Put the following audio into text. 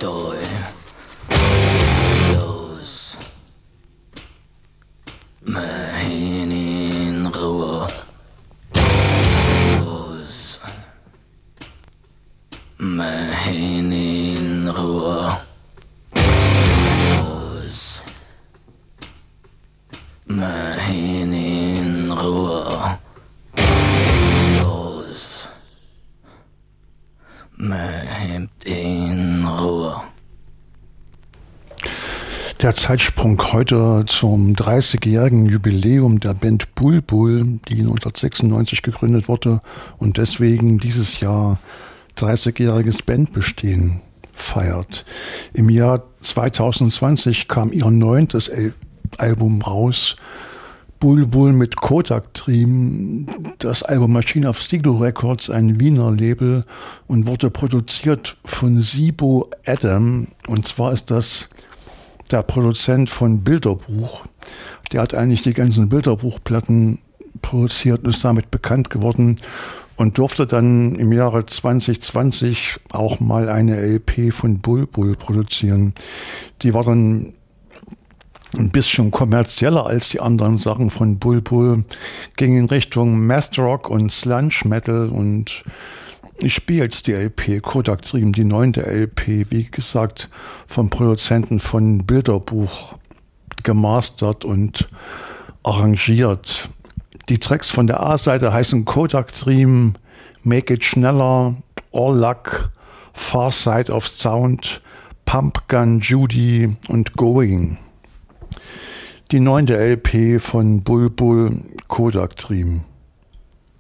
Story. Los. Mein in Ruhe. Los. Mein in Ruhe. Los. Mein in Ruhe. Los. Hemd in Ruhe. Der Zeitsprung heute zum 30-jährigen Jubiläum der Band Bulbul, die 1996 gegründet wurde und deswegen dieses Jahr 30-jähriges Bandbestehen feiert. Im Jahr 2020 kam ihr 9. Album raus, Bulbul mit Kodak Dream. Das Album erschien auf Siglo Records, ein Wiener Label, und wurde produziert von Sibo Adam. Und zwar ist das der Produzent von Bilderbuch. Der hat eigentlich die ganzen Bilderbuchplatten produziert und ist damit bekannt geworden und durfte dann im Jahre 2020 auch mal eine LP von Bulbul produzieren. Die war dann ein bisschen kommerzieller als die anderen Sachen von Bulbul, ging in Richtung Math Rock und Sludge Metal, und ich spiele jetzt die LP Kodak Dream, die 9. LP, wie gesagt, vom Produzenten von Bilderbuch gemastert und arrangiert. Die Tracks von der A-Seite heißen Kodak Dream, Make It Schneller, All Luck, Far Side of Sound, Pump Gun Judy und Going. Die 9. LP von Bulbul, Kodak Dream.